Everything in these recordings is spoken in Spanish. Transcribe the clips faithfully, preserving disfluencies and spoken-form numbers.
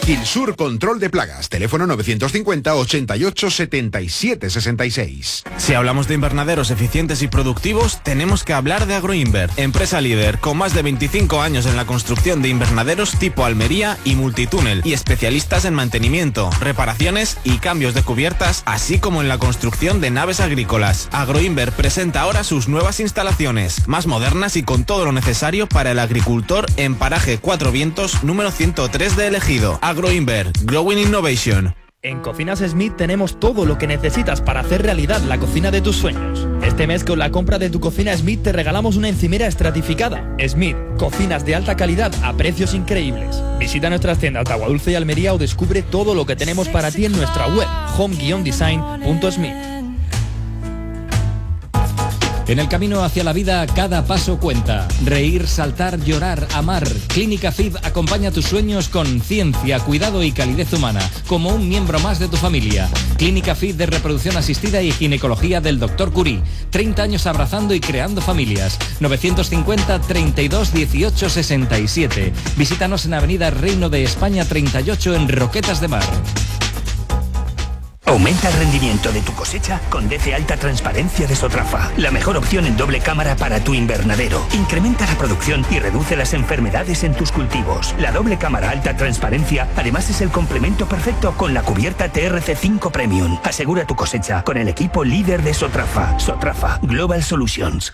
Gilsur Control de Plagas, teléfono novecientos cincuenta, ochenta y ocho, setenta y siete, sesenta y seis. Si hablamos de invernaderos eficientes y productivos, tenemos que hablar de Agroinver, empresa líder con más de veinticinco años en la construcción de invernaderos tipo Almería y multitúnel, y especialistas en mantenimiento, reparaciones y cambios de cubiertas, así como en la construcción de naves agrícolas. Agroinver presenta ahora sus nuevas instalaciones, más modernas y con todo lo necesario para el agricultor en paraje Cuatro Vientos número ciento tres de Elegido. Agroinver, Growing Innovation. En Cocinas Smith tenemos todo lo que necesitas para hacer realidad la cocina de tus sueños. Este mes con la compra de tu cocina Smith te regalamos una encimera estratificada. Smith, cocinas de alta calidad a precios increíbles. Visita nuestras tiendas de Aguadulce y Almería o descubre todo lo que tenemos para ti en nuestra web home guion design punto smith. En el camino hacia la vida, cada paso cuenta. Reír, saltar, llorar, amar. Clínica F I B acompaña tus sueños con ciencia, cuidado y calidez humana, como un miembro más de tu familia. Clínica F I B de reproducción asistida y ginecología del doctor Curie. treinta años abrazando y creando familias. novecientos cincuenta, treinta y dos, dieciocho, sesenta y siete. Visítanos en Avenida Reino de España treinta y ocho en Roquetas de Mar. Aumenta el rendimiento de tu cosecha con D C Alta Transparencia de Sotrafa, la mejor opción en doble cámara para tu invernadero. Incrementa la producción y reduce las enfermedades en tus cultivos. La doble cámara Alta Transparencia además es el complemento perfecto con la cubierta T R C cinco Premium. Asegura tu cosecha con el equipo líder de Sotrafa. Sotrafa Global Solutions.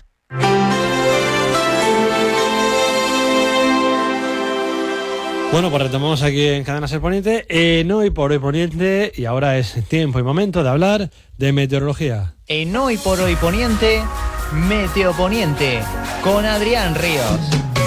Bueno, pues retomamos aquí en Cadena Ser Poniente, en Hoy por Hoy Poniente, y ahora es tiempo y momento de hablar de meteorología. En Hoy por Hoy Poniente, Meteoponiente, con Adrián Ríos.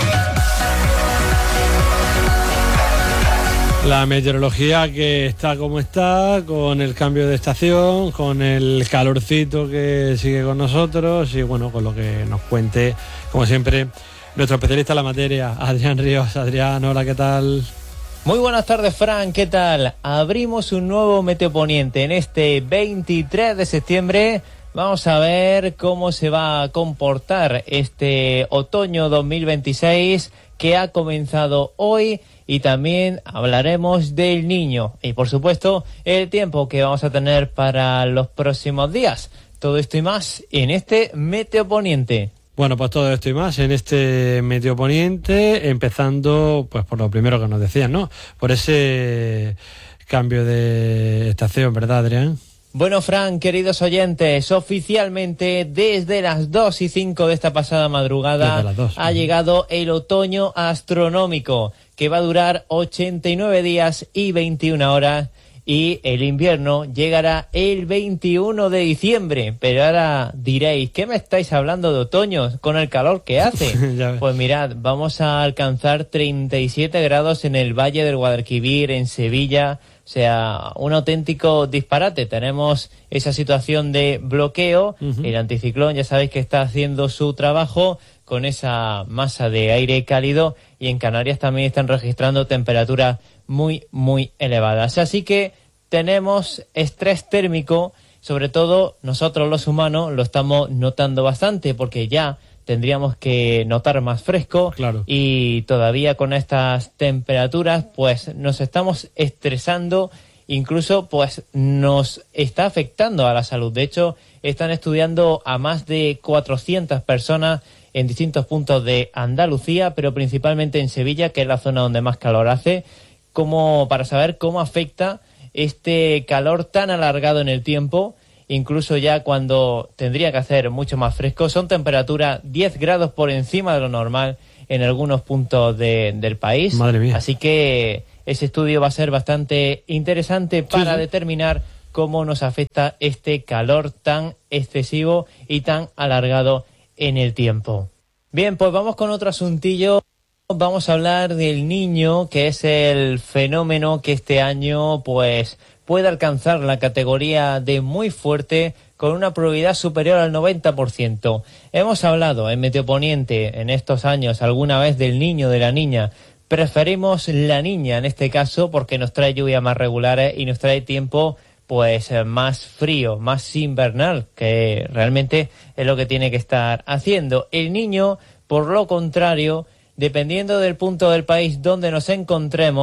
La meteorología que está como está, con el cambio de estación, con el calorcito que sigue con nosotros, y bueno, con lo que nos cuente, como siempre, nuestro especialista en la materia, Adrián Ríos. Adrián, hola, ¿qué tal? Muy buenas tardes, Fran, ¿qué tal? Abrimos un nuevo Meteoponiente en este veintitrés de septiembre. Vamos a ver cómo se va a comportar este otoño dos mil veintiséis que ha comenzado hoy, y también hablaremos del Niño y, por supuesto, el tiempo que vamos a tener para los próximos días. Todo esto y más en este Meteoponiente. Bueno, pues todo esto y más en este Meteoponiente, empezando pues por lo primero que nos decían, ¿no? Por ese cambio de estación, ¿verdad, Adrián? Bueno, Fran, queridos oyentes, oficialmente desde las dos y cinco de esta pasada madrugada dos, ha llegado el otoño astronómico, que va a durar ochenta y nueve días y veintiuna horas. Y el invierno llegará el veintiuno de diciembre. Pero ahora diréis, ¿qué me estáis hablando de otoño con el calor que hace? Pues mirad, vamos a alcanzar treinta y siete grados en el Valle del Guadalquivir, en Sevilla. O sea, un auténtico disparate. Tenemos esa situación de bloqueo. Uh-huh. El anticiclón, ya sabéis que está haciendo su trabajo con esa masa de aire cálido. Y en Canarias también están registrando temperaturas muy, muy elevadas. Así que tenemos estrés térmico, sobre todo nosotros los humanos lo estamos notando bastante, porque ya tendríamos que notar más fresco. Claro. Y todavía con estas temperaturas pues nos estamos estresando, incluso pues nos está afectando a la salud. De hecho, están estudiando a más de cuatrocientas personas en distintos puntos de Andalucía, pero principalmente en Sevilla, que es la zona donde más calor hace, como para saber cómo afecta este calor tan alargado en el tiempo, incluso ya cuando tendría que hacer mucho más fresco. Son temperaturas diez grados por encima de lo normal en algunos puntos de, del país. Madre mía. Así que ese estudio va a ser bastante interesante para sí, sí. determinar cómo nos afecta este calor tan excesivo y tan alargado en el tiempo. Bien, pues vamos con otro asuntillo. Vamos a hablar del Niño, que es el fenómeno que este año pues puede alcanzar la categoría de muy fuerte, con una probabilidad superior al noventa por ciento. Hemos hablado en Meteoponiente en estos años alguna vez del niño, de la niña. Preferimos la niña en este caso porque nos trae lluvias más regulares y nos trae tiempo pues más frío, más invernal, que realmente es lo que tiene que estar haciendo. El Niño, por lo contrario, dependiendo del punto del país donde nos encontremos,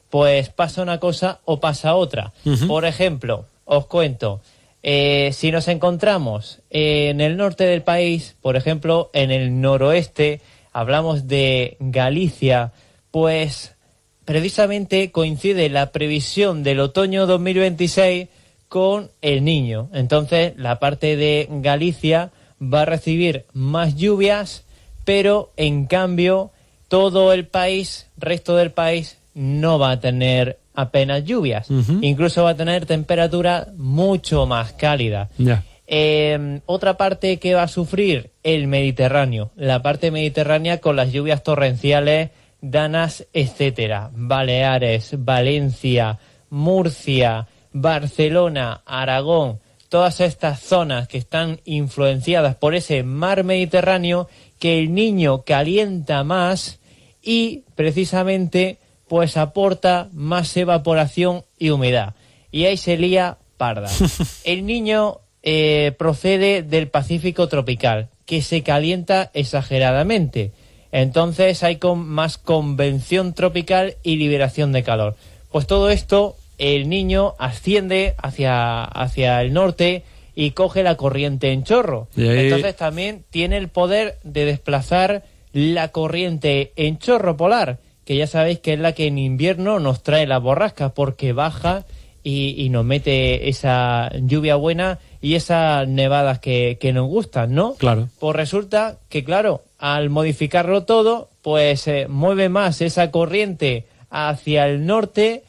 pues pasa una cosa o pasa otra. Uh-huh. Por ejemplo, os cuento, eh, si nos encontramos en el norte del país, por ejemplo, en el noroeste, hablamos de Galicia, pues precisamente coincide la previsión del otoño dos mil veintiséis con el Niño. Entonces, la parte de Galicia va a recibir más lluvias, pero en cambio todo el país, resto del país, no va a tener apenas lluvias. Uh-huh. Incluso va a tener temperatura mucho más cálida. Yeah. Eh, otra parte que va a sufrir, el Mediterráneo. La parte mediterránea con las lluvias torrenciales, danas, etcétera. Baleares, Valencia, Murcia, Barcelona, Aragón, todas estas zonas que están influenciadas por ese mar Mediterráneo, que el Niño calienta más y precisamente pues aporta más evaporación y humedad. Y ahí se lía parda. El Niño eh, procede del Pacífico tropical, que se calienta exageradamente. Entonces hay con más convención tropical y liberación de calor. Pues todo esto, el Niño asciende hacia, hacia el norte y coge la corriente en chorro. Ahí... Entonces también tiene el poder de desplazar la corriente en chorro polar, que ya sabéis que es la que en invierno nos trae la borrasca, porque baja y, y nos mete esa lluvia buena y esas nevadas que, que nos gustan, ¿no? Claro. Pues resulta que, claro, al modificarlo todo, pues eh, mueve más esa corriente hacia el norte,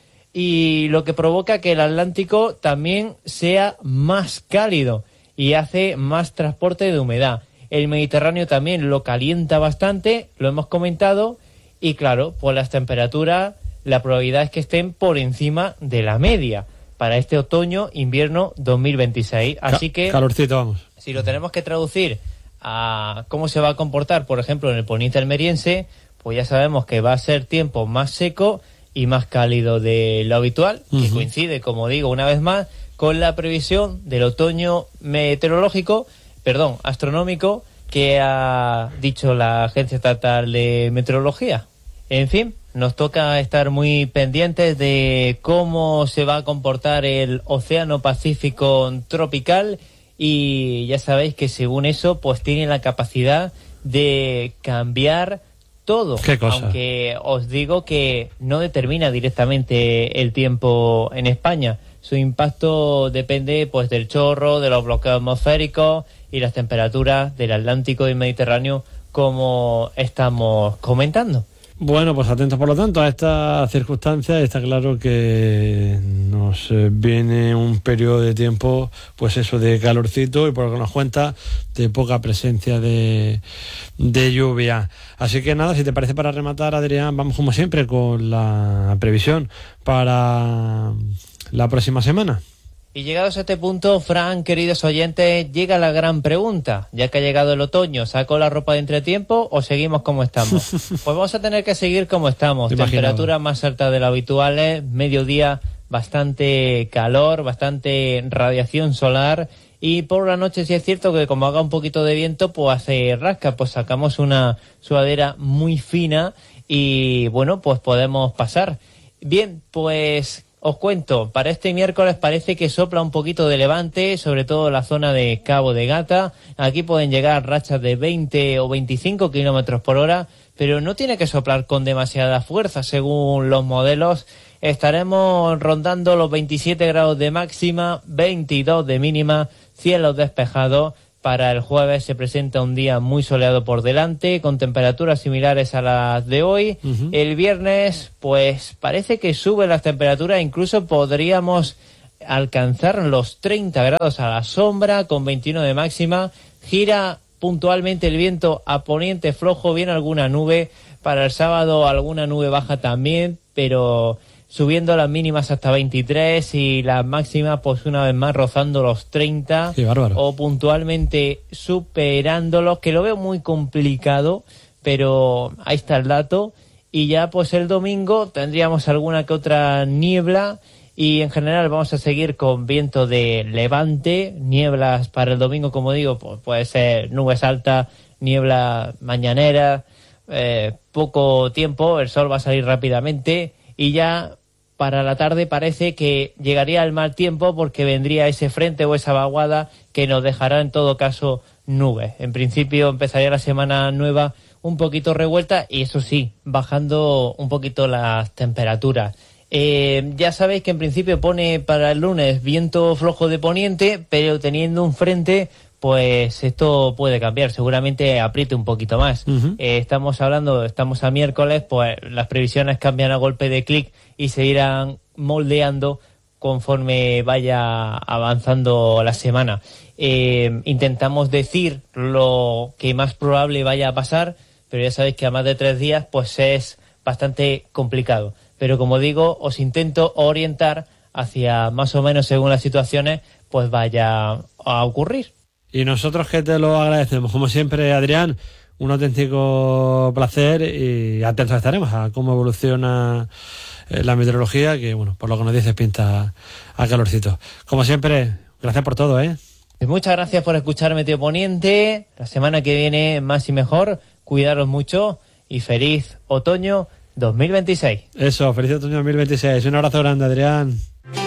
y lo que provoca que el Atlántico también sea más cálido y hace más transporte de humedad. El Mediterráneo también lo calienta bastante, lo hemos comentado, y claro, pues las temperaturas, la probabilidad es que estén por encima de la media para este otoño-invierno dos mil veintiséis. Así que, calorcito, vamos. Si lo tenemos que traducir a cómo se va a comportar, por ejemplo, en el poniente almeriense, pues ya sabemos que va a ser tiempo más seco y más cálido de lo habitual, uh-huh. que coincide, como digo, una vez más, con la previsión del otoño meteorológico, perdón, astronómico, que ha dicho la Agencia Estatal de Meteorología. En fin, nos toca estar muy pendientes de cómo se va a comportar el Océano Pacífico tropical, y ya sabéis que según eso, pues tiene la capacidad de cambiar todo. ¿Qué cosa? Aunque os digo que no determina directamente el tiempo en España. Su impacto depende pues del chorro, de los bloqueos atmosféricos y las temperaturas del Atlántico y Mediterráneo, como estamos comentando. Bueno, pues atentos por lo tanto a estas circunstancias. Está claro que nos viene un periodo de tiempo, pues eso, de calorcito, y por lo que nos cuenta, de poca presencia de, de lluvia. Así que nada, si te parece, para rematar, Adrián, vamos como siempre con la previsión para la próxima semana. Y llegados a este punto, Fran, queridos oyentes, llega la gran pregunta. Ya que ha llegado el otoño, ¿saco la ropa de entretiempo o seguimos como estamos? Pues vamos a tener que seguir como estamos. Temperaturas más altas de lo habituales, mediodía bastante calor, bastante radiación solar, y por la noche sí es cierto que como haga un poquito de viento, pues hace rasca, pues sacamos una sudadera muy fina y bueno, pues podemos pasar. Bien, pues os cuento, para este miércoles parece que sopla un poquito de levante, sobre todo en la zona de Cabo de Gata. Aquí pueden llegar rachas de veinte o veinticinco kilómetros por hora, pero no tiene que soplar con demasiada fuerza según los modelos. Estaremos rondando los veintisiete grados de máxima, veintidós de mínima, cielos despejados. Para el jueves se presenta un día muy soleado por delante, con temperaturas similares a las de hoy. Uh-huh. El viernes, pues parece que suben las temperaturas, incluso podríamos alcanzar los treinta grados a la sombra, con veintiuno de máxima. Gira puntualmente el viento a poniente flojo, viene alguna nube. Para el sábado alguna nube baja también, pero subiendo las mínimas hasta veintitrés y las máximas pues una vez más rozando los treinta. Qué bárbaro. O puntualmente superándolos, que lo veo muy complicado, pero ahí está el dato. Y ya pues el domingo tendríamos alguna que otra niebla, y en general vamos a seguir con viento de levante. Nieblas para el domingo, como digo, pues puede ser nubes altas, niebla mañanera, eh, poco tiempo, el sol va a salir rápidamente. Y ya para la tarde parece que llegaría el mal tiempo porque vendría ese frente o esa vaguada que nos dejará en todo caso nubes. En principio empezaría la semana nueva un poquito revuelta y eso sí, bajando un poquito las temperaturas. Eh, ya sabéis que en principio pone para el lunes viento flojo de poniente, pero teniendo un frente, pues esto puede cambiar, seguramente apriete un poquito más. Uh-huh. Eh, estamos hablando, estamos a miércoles, pues las previsiones cambian a golpe de clic y se irán moldeando conforme vaya avanzando la semana. Eh, intentamos decir lo que más probable vaya a pasar, pero ya sabéis que a más de tres días pues es bastante complicado. Pero como digo, os intento orientar hacia más o menos según las situaciones pues vaya a ocurrir. Y nosotros que te lo agradecemos, como siempre, Adrián, un auténtico placer y atentos estaremos a cómo evoluciona la meteorología, que bueno, por lo que nos dices pinta a calorcito. Como siempre, gracias por todo, ¿eh? Muchas gracias por escuchar Meteo Poniente. La semana que viene más y mejor. Cuidaros mucho y feliz otoño dos mil veintiséis. Eso, feliz otoño dos mil veintiséis. Un abrazo grande, Adrián.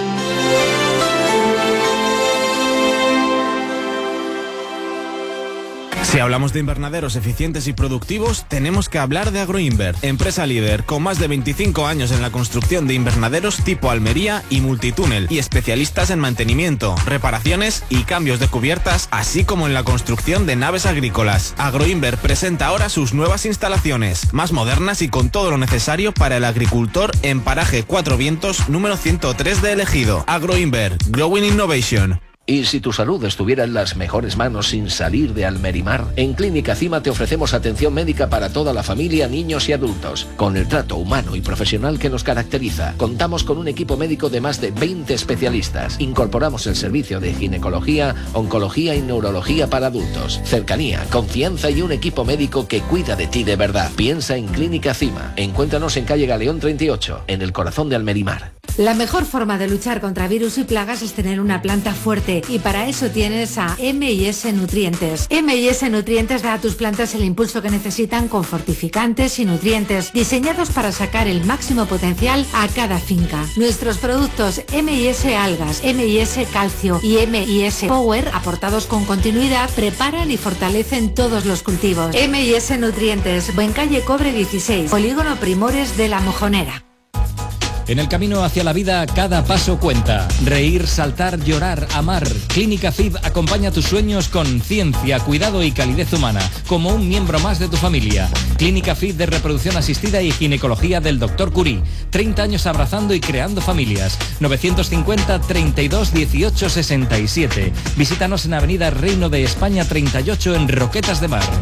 Si hablamos de invernaderos eficientes y productivos, tenemos que hablar de Agroinver, empresa líder con más de veinticinco años en la construcción de invernaderos tipo Almería y multitúnel y especialistas en mantenimiento, reparaciones y cambios de cubiertas, así como en la construcción de naves agrícolas. Agroinver presenta ahora sus nuevas instalaciones, más modernas y con todo lo necesario para el agricultor en Paraje Cuatro Vientos número ciento tres de El Ejido. Agroinver, Growing Innovation. Y si tu salud estuviera en las mejores manos sin salir de Almerimar, en Clínica Cima te ofrecemos atención médica para toda la familia, niños y adultos. Con el trato humano y profesional que nos caracteriza, contamos con un equipo médico de más de veinte especialistas. Incorporamos el servicio de ginecología, oncología y neurología para adultos. Cercanía, confianza y un equipo médico que cuida de ti de verdad. Piensa en Clínica Cima. Encuéntranos en calle Galeón treinta y ocho, en el corazón de Almerimar. La mejor forma de luchar contra virus y plagas es tener una planta fuerte y para eso tienes a eme y ese Nutrientes. eme y ese Nutrientes da a tus plantas el impulso que necesitan con fortificantes y nutrientes diseñados para sacar el máximo potencial a cada finca. Nuestros productos eme y ese Algas, eme y ese Calcio y eme y ese Power, aportados con continuidad, preparan y fortalecen todos los cultivos. eme y ese Nutrientes, Buencalle Cobre dieciséis, Polígono Primores de La Mojonera. En el camino hacia la vida, cada paso cuenta. Reír, saltar, llorar, amar. Clínica F I B acompaña tus sueños con ciencia, cuidado y calidez humana, como un miembro más de tu familia. Clínica F I B de reproducción asistida y ginecología del doctor Curie. treinta años abrazando y creando familias. novecientos cincuenta, treinta y dos, dieciocho, sesenta y siete. Visítanos en Avenida Reino de España treinta y ocho en Roquetas de Mar.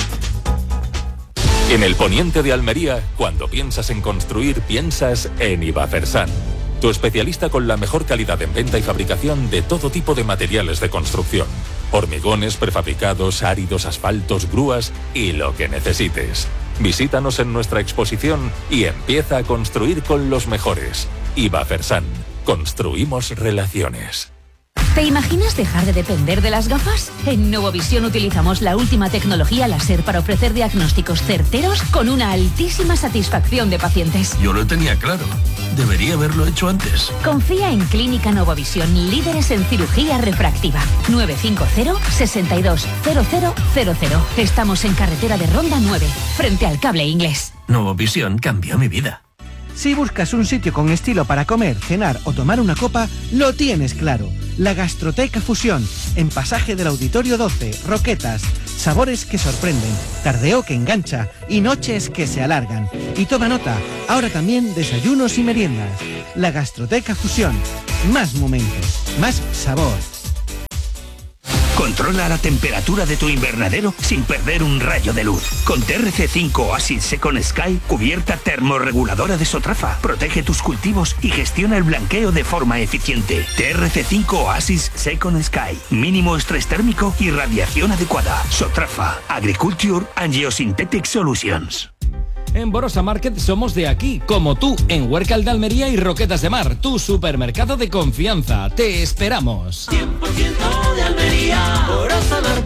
En el poniente de Almería, cuando piensas en construir, piensas en Ibafersan, tu especialista con la mejor calidad en venta y fabricación de todo tipo de materiales de construcción. Hormigones, prefabricados, áridos, asfaltos, grúas y lo que necesites. Visítanos en nuestra exposición y empieza a construir con los mejores. Ibafersan, construimos relaciones. ¿Te imaginas dejar de depender de las gafas? En Novovisión utilizamos la última tecnología láser para ofrecer diagnósticos certeros con una altísima satisfacción de pacientes. Yo lo tenía claro. Debería haberlo hecho antes. Confía en Clínica Novovisión, líderes en cirugía refractiva. nueve cinco cero, seis dos, cero cero cero cero. Estamos en carretera de Ronda nueve, frente al Cable Inglés. Novovisión cambió mi vida. Si buscas un sitio con estilo para comer, cenar o tomar una copa, lo tienes claro. La Gastroteca Fusión, en Pasaje del Auditorio doce, Roquetas. Sabores que sorprenden, tardeo que engancha y noches que se alargan. Y toma nota, ahora también desayunos y meriendas. La Gastroteca Fusión. Más momentos, más sabor. Controla la temperatura de tu invernadero sin perder un rayo de luz. Con T R C cinco Oasis Second Sky, cubierta termorreguladora de Sotrafa, protege tus cultivos y gestiona el blanqueo de forma eficiente. T R C cinco Oasis Second Sky, mínimo estrés térmico y radiación adecuada. Sotrafa, Agriculture and Geosynthetic Solutions. En Borosa Market somos de aquí, como tú, en Huércal de Almería y Roquetas de Mar, tu supermercado de confianza. Te esperamos. cien por ciento de Almería, Borosa Market.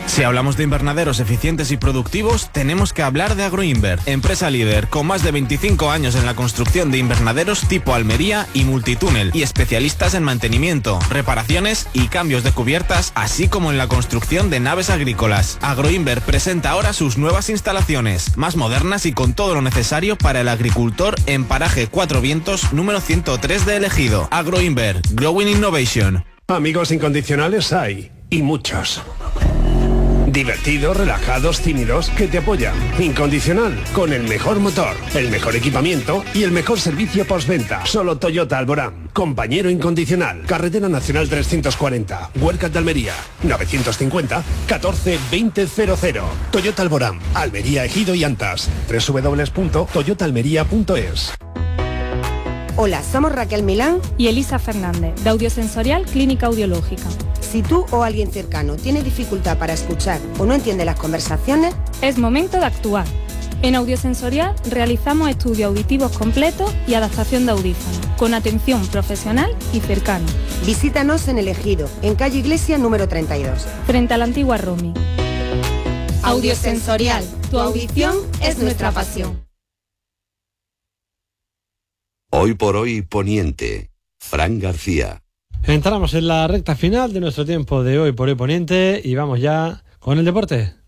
Si hablamos de invernaderos eficientes y productivos, tenemos que hablar de Agroinver, empresa líder con más de veinticinco años en la construcción de invernaderos tipo Almería y multitúnel y especialistas en mantenimiento, reparaciones y cambios de cubiertas, así como en la construcción de naves agrícolas. Agroinver presenta ahora sus nuevas instalaciones, más modernas y con todo lo necesario para el agricultor en Paraje Cuatro Vientos número ciento tres de El Ejido. Agroinver, Growing Innovation. Amigos incondicionales hay, y muchos. Divertidos, relajados, tímidos, que te apoyan. Incondicional, con el mejor motor, el mejor equipamiento y el mejor servicio postventa. Solo Toyota Alborán. Compañero incondicional. Carretera Nacional trescientos cuarenta. Huercas de Almería. novecientos cincuenta, catorce, veinte, cero cero. Toyota Alborán. Almería, Ejido y Antas. doble u doble u doble u punto toyota almería punto es. Hola, somos Raquel Milán y Elisa Fernández, de Audiosensorial Clínica Audiológica. Si tú o alguien cercano tiene dificultad para escuchar o no entiende las conversaciones, es momento de actuar. En Audiosensorial realizamos estudios auditivos completos y adaptación de audífonos, con atención profesional y cercana. Visítanos en El Ejido, en calle Iglesia número treinta y dos. Frente a la antigua Romi. Audiosensorial, tu audición es nuestra pasión. Hoy por hoy Poniente, Fran García. Entramos en la recta final de nuestro tiempo de Hoy por Hoy Poniente y vamos ya con el deporte.